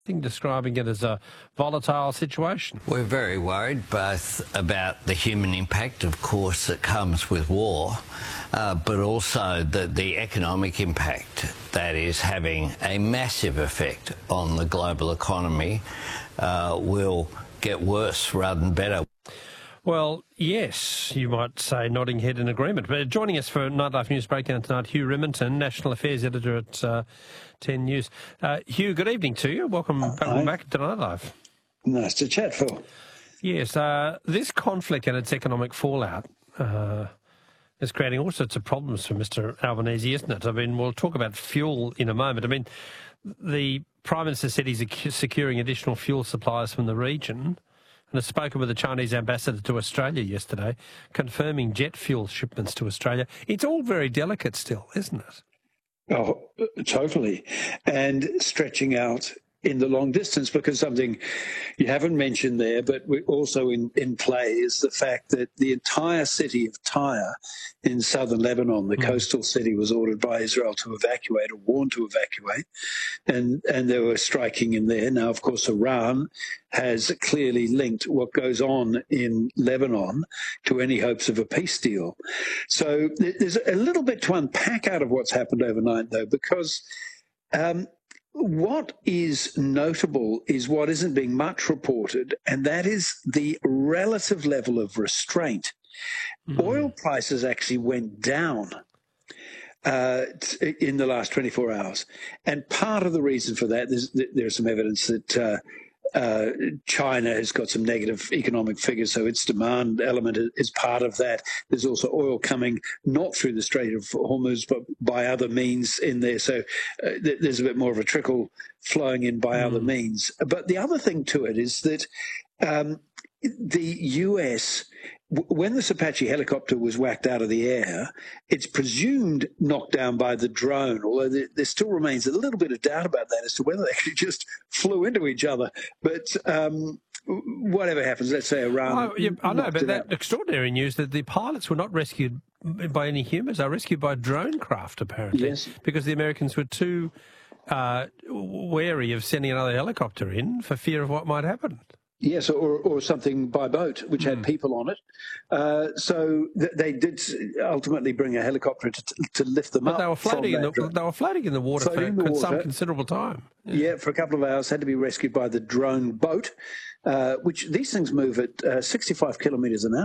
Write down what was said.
Describing it as a volatile situation. We're very worried both about the human impact, of course, that comes with war, but also the economic impact that is having a massive effect on the global economy will get worse rather than better. Well, yes, you might say, nodding head in agreement. But joining us for Nightlife News Breakdown tonight, Hugh Riminton, National Affairs Editor at 10 News. Hugh, good evening to you. Welcome back to Nightlife. Nice to chat, Phil. Yes, this conflict and its economic fallout is creating all sorts of problems for Mr Albanese, isn't it? I mean, we'll talk about fuel in a moment. I mean, the Prime Minister said he's securing additional fuel supplies from the region, and has spoken with the Chinese ambassador to Australia yesterday, confirming jet fuel shipments to Australia. It's all very delicate still, isn't it? Oh, totally. And stretching out in the long distance, because something you haven't mentioned there, but also in play, is the fact that the entire city of Tyre in southern Lebanon, the coastal city, was ordered by Israel to evacuate, or warned to evacuate, and they were striking in there. Now, of course, Iran has clearly linked what goes on in Lebanon to any hopes of a peace deal. So there's a little bit to unpack out of what's happened overnight, though, because what is notable is what isn't being much reported, and that is the relative level of restraint. Oil prices actually went down in the last 24 hours. And part of the reason for that, there's some evidence that China has got some negative economic figures, so its demand element is part of that. There's also oil coming not through the Strait of Hormuz, but by other means in there. So there's a bit more of a trickle flowing in by other means. But the other thing to it is that the US, when this Apache helicopter was whacked out of the air, it's presumed knocked down by the drone, although there still remains a little bit of doubt about that as to whether they actually just flew into each other. But whatever happens, let's say Iran... I know, but that extraordinary news that the pilots were not rescued by any humans. They were rescued by drone craft, apparently, yes, because the Americans were too wary of sending another helicopter in for fear of what might happen. Yes, or something by boat, which had people on it. So they did ultimately bring a helicopter to lift them up. But they were floating in the water for some considerable time. Yeah, for a couple of hours, had to be rescued by the drone boat, which these things move at 65 kilometres an hour.